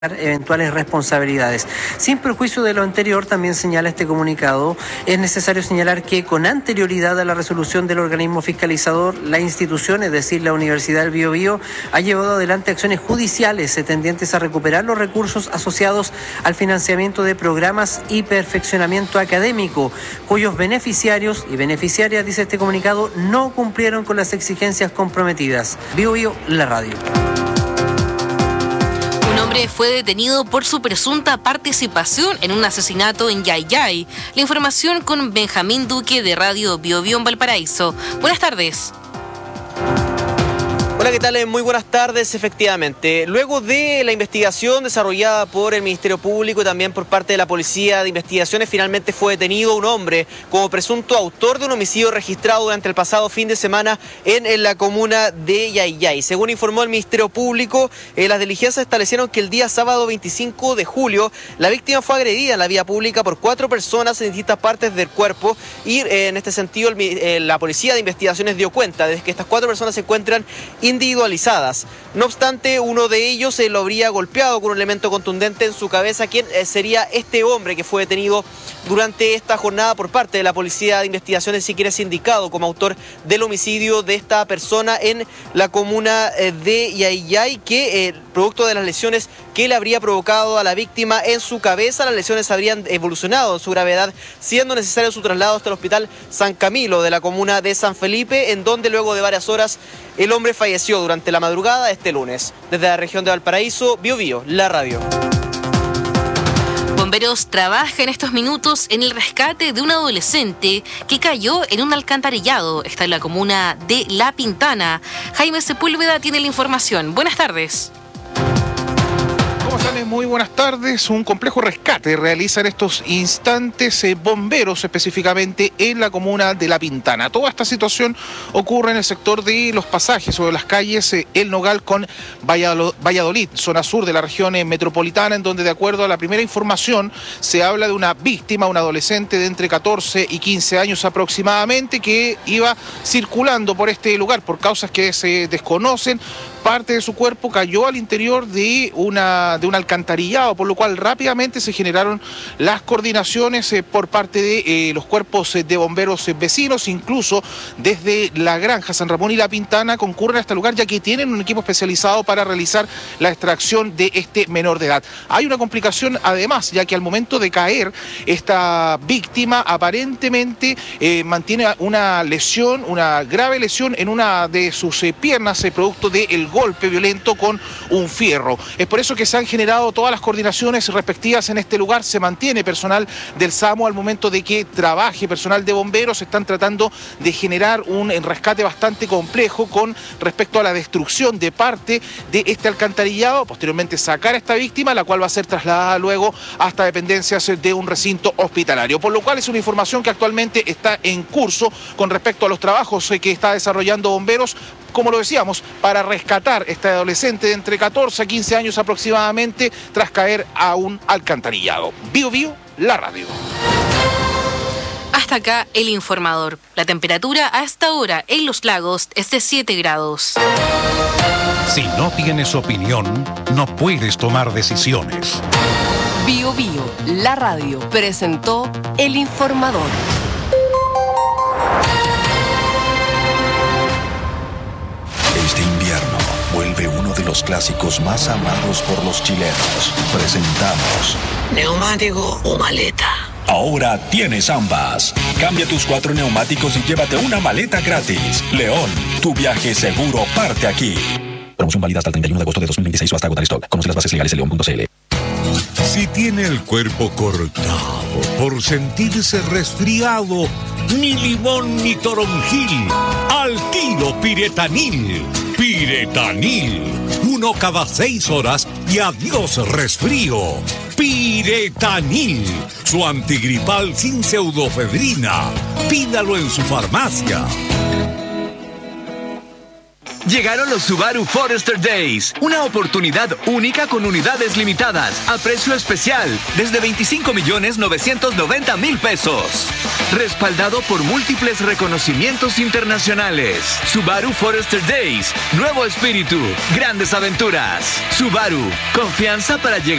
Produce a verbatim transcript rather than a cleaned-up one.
eventuales responsabilidades. Sin perjuicio de lo anterior, también señala este comunicado, es necesario señalar que con anterioridad a la resolución del organismo fiscalizador, la institución, es decir, la Universidad del Biobío, ha llevado adelante acciones judiciales tendientes a recuperar los recursos asociados al financiamiento de programas y perfeccionamiento académico, cuyos beneficiarios y beneficiarias, dice este comunicado, no cumplieron con las exigencias comprometidas. Biobío, la radio. Un hombre fue detenido por su presunta participación en un asesinato en Yayay. La información con Benjamín Duque de Radio Biobío en Valparaíso. Buenas tardes. Hola, ¿qué tal? Muy buenas tardes. Efectivamente, luego de la investigación desarrollada por el Ministerio Público y también por parte de la Policía de Investigaciones, finalmente fue detenido un hombre como presunto autor de un homicidio registrado durante el pasado fin de semana en, en la comuna de Yayay. Según informó el Ministerio Público, eh, las diligencias establecieron que el día sábado veinticinco de julio la víctima fue agredida en la vía pública por cuatro personas en distintas partes del cuerpo y eh, en este sentido el, eh, la Policía de Investigaciones dio cuenta de que estas cuatro personas se encuentran individualizadas. No obstante, uno de ellos se eh, lo habría golpeado con un elemento contundente en su cabeza, quien eh, sería este hombre que fue detenido durante esta jornada por parte de la Policía de Investigaciones, si quiere es indicado como autor del homicidio de esta persona en la comuna eh, de Yayay, que eh, producto de las lesiones que le habría provocado a la víctima en su cabeza, las lesiones habrían evolucionado en su gravedad, siendo necesario su traslado hasta el Hospital San Camilo de la comuna de San Felipe, en donde luego de varias horas el hombre falleció durante la madrugada este lunes. Desde la región de Valparaíso, Biobío, la radio. Bomberos trabaja en estos minutos en el rescate de un adolescente que cayó en un alcantarillado. Está en la comuna de La Pintana. Jaime Sepúlveda tiene la información. Buenas tardes. ¿Cómo están? Muy buenas tardes. Un complejo rescate realiza en estos instantes eh, bomberos, específicamente en la comuna de La Pintana. Toda esta situación ocurre en el sector de los pasajes o de las calles eh, El Nogal con Valladolid, zona sur de la región eh, metropolitana, en donde, de acuerdo a la primera información, se habla de una víctima, un adolescente de entre catorce y quince años aproximadamente, que iba circulando por este lugar por causas que se desconocen. Parte de su cuerpo cayó al interior de una de un alcantarillado, por lo cual rápidamente se generaron las coordinaciones eh, por parte de eh, los cuerpos eh, de bomberos eh, vecinos. Incluso desde la granja San Ramón y La Pintana concurren a este lugar, ya que tienen un equipo especializado para realizar la extracción de este menor de edad. Hay una complicación además, ya que al momento de caer, esta víctima aparentemente eh, mantiene una lesión, una grave lesión en una de sus eh, piernas, eh, producto del golpe violento con un fierro. Es por eso que se han generado todas las coordinaciones respectivas en este lugar. Se mantiene personal del SAMU al momento de que trabaje personal de bomberos. Están tratando de generar un rescate bastante complejo con respecto a la destrucción de parte de este alcantarillado. Posteriormente sacar a esta víctima, la cual va a ser trasladada luego hasta dependencias de un recinto hospitalario. Por lo cual es una información que actualmente está en curso con respecto a los trabajos que está desarrollando bomberos, como lo decíamos, para rescatar a este adolescente de entre catorce a quince años aproximadamente tras caer a un alcantarillado. Biobío, la radio. Hasta acá el informador. La temperatura a esta hora en Los Lagos es de siete grados. Si no tienes opinión, no puedes tomar decisiones. Biobío, la radio, presentó el informador. Este invierno vuelve uno de los clásicos más amados por los chilenos. Presentamos ¿neumático o maleta? Ahora tienes ambas. Cambia tus cuatro neumáticos y llévate una maleta gratis. León, tu viaje seguro parte aquí. Promoción válida hasta el treinta y uno de agosto de dos mil veintiséis o hasta agotar stock. Conoce las bases legales en león punto c l. Si tiene el cuerpo cortado por sentirse resfriado, ni limón ni toronjil, al tiro Piretanil. Piretanil, uno cada seis horas y adiós resfrío. Piretanil, su antigripal sin pseudofedrina. Pídalo en su farmacia. Llegaron los Subaru Forester Days, una oportunidad única con unidades limitadas, a precio especial, desde veinticinco millones novecientos noventa mil pesos. Respaldado por múltiples reconocimientos internacionales. Subaru Forester Days, nuevo espíritu, grandes aventuras. Subaru, confianza para llegar